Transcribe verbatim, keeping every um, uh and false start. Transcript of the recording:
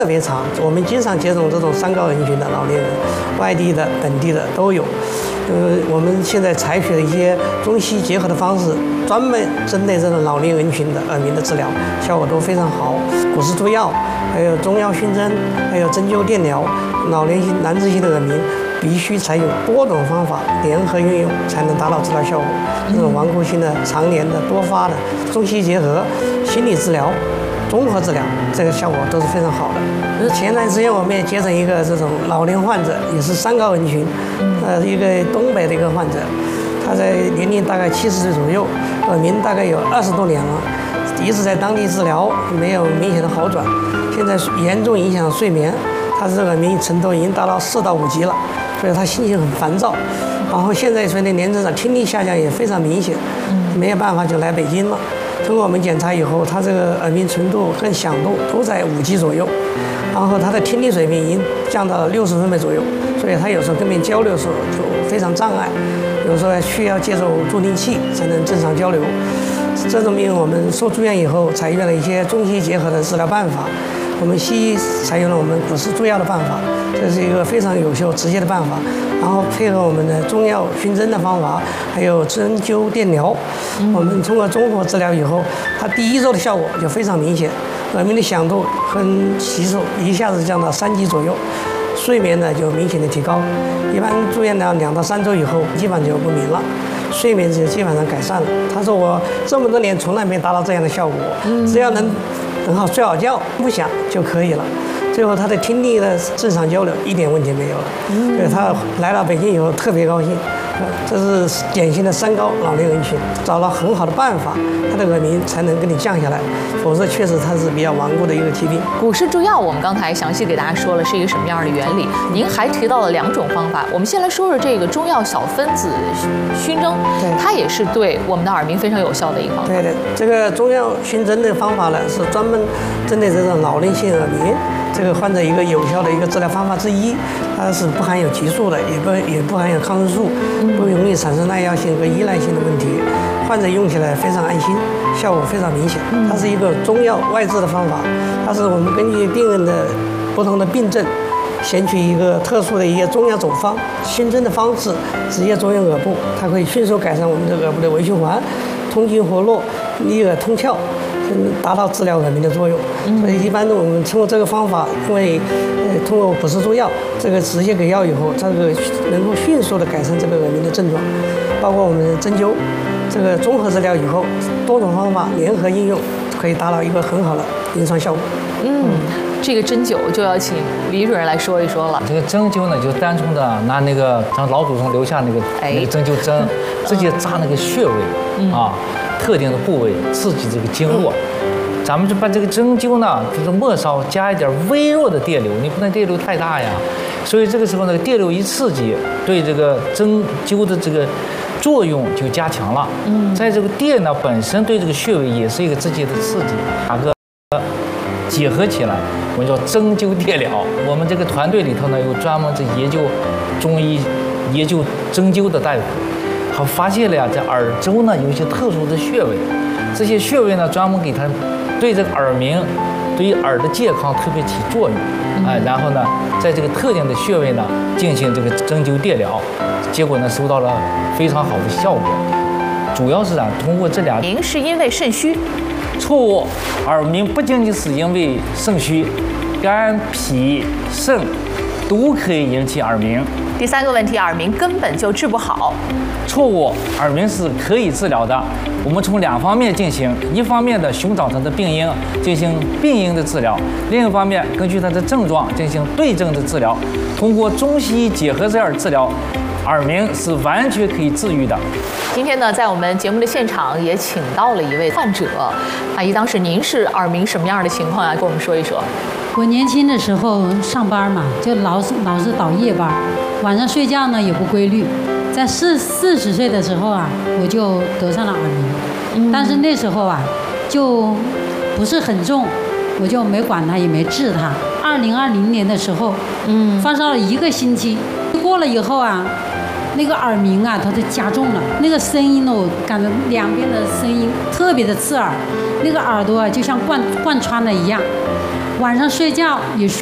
特别长，我们经常接种这种三高人群的老年人，外地的、本地的都有。呃，我们现在采取了一些中西结合的方式，专门针对这种老年人群的耳鸣的治疗，效果都非常好。古式中药，还有中药熏蒸，还有针灸电疗，老年性难治性的耳鸣必须采用多种方法联合运用，才能达到治疗效果。这种顽固性的、常年的、多发的，中西结合，心理治疗。综合治疗，这个效果都是非常好的。前段时间我们也接诊一个这种老年患者，也是三高人群，呃，一个东北的一个患者，他在年龄大概七十岁左右，耳鸣大概有二十多年了，一直在当地治疗，没有明显的好转，现在严重影响睡眠，他这个耳鸣程度已经达到四到五级了，所以他心情很烦躁。然后现在随着年龄长，听力下降也非常明显，没有办法就来北京了。通过我们检查以后，他这个耳鸣程度跟响度都在五级左右，然后他的听力水平已经降到了六十分贝左右，所以他有时候跟别人交流的时候就非常障碍，有时候需要借助助听器才能正常交流。这种病我们受住院以后，采用了一些中西结合的治疗办法。我们西医采用了我们古式中药的办法，这是一个非常有效直接的办法。然后配合我们的中药熏蒸的方法，还有针灸电疗，我们通过综合治疗以后，它第一周的效果就非常明显，耳鸣的响度和吸收一下子降到三级左右，睡眠呢就明显的提高。一般住院了两到三周以后，基本上就不明了。睡眠就基本上改善了。他说我这么多年从来没达到这样的效果，只要能很好睡好觉，不响就可以了。最后他的听力的正常交流一点问题没有了。嗯，所以他来到北京以后特别高兴。这是典型的三高老年人群，找了很好的办法，他的耳鸣才能给你降下来，否则确实它是比较顽固的一个疾病。 古式中药我们刚才详细给大家说了是一个什么样的原理，您还提到了两种方法。我们先来说说这个中药小分子熏蒸，它也是对我们的耳鸣非常有效的一个方法。 对的，这个中药熏蒸的方法呢，是专门针对这种老年性耳鸣这个患者一个有效的一个治疗方法之一。它是不含有激素的，也不也不含有抗生素，不容易产生耐药性和依赖性的问题。患者用起来非常安心，效果非常明显。它是一个中药外治的方法，它是我们根据病人的不同的病症，选取一个特殊的一个中药走方，熏蒸的方式直接作用耳部，它可以迅速改善我们这个耳部的微循环，通经活络，利耳通窍，达到治疗耳鸣的作用。所以一般的我们通过这个方法，因为呃通过古式中药，这个直接给药以后，这个能够迅速的改善这个耳鸣的症状，包括我们的针灸，这个综合治疗以后，多种方法联合应用，可以达到一个很好的临床效果。 嗯。这个针灸就要请李主任来说一说了。 这个针灸呢，就单纯的拿那个咱老祖宗留下那个、哎、那个针灸针，直接扎那个穴位、嗯、啊，特定的部位，刺激这个经络。嗯、咱们就把这个针灸呢，就是末梢加一点微弱的电流，你不能电流太大呀。所以这个时候那个电流一刺激，对这个针灸的这个作用就加强了。嗯，在这个电呢本身对这个穴位也是一个直接的刺激，两个结合起来，我们叫针灸电疗。我们这个团队里头呢，有专门这研究中医、研究针灸的大夫，他发现了呀，在耳周呢有一些特殊的穴位，这些穴位呢专门给他对这个耳鸣、对于耳的健康特别起作用。哎，然后呢，在这个特定的穴位呢进行这个针灸电疗，结果呢收到了非常好的效果。主要是啊，通过这俩， 您是因为肾虚。 错误，耳鸣不仅仅是因为肾虚，肝、脾、肾都可以引起耳鸣。 第三个问题，耳鸣根本就治不好。 错误，耳鸣是可以治疗的。我们从两方面进行，一方面的寻找它的病因，进行病因的治疗；另一方面，根据它的症状进行对症的治疗。通过中西医结合这样治疗，耳鸣是完全可以治愈的。 今天呢，在我们节目的现场也请到了一位患者，阿姨，当时您是耳鸣什么样的情况啊？跟我们说一说。 我年轻的时候上班嘛，就老是老是倒夜班，晚上睡觉呢也不规律。在四四十岁的时候啊，我就得上了耳鸣，嗯、但是那时候啊，就不是很重，我就没管它，也没治它。二零二零年的时候，嗯，发烧了一个星期，过了以后啊。那个耳鸣啊，它就加重了。那个声音呢，我感觉两边的声音特别的刺耳，那个耳朵啊就像贯贯穿了一样。 晚上睡觉也。